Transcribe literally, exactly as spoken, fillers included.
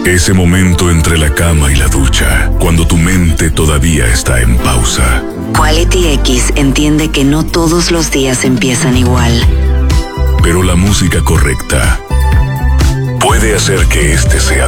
Ese momento entre la cama y la ducha, cuando tu mente todavía está en pausa. Quality X entiende que no todos los días empiezan igual. Pero la música correcta puede hacer que este sea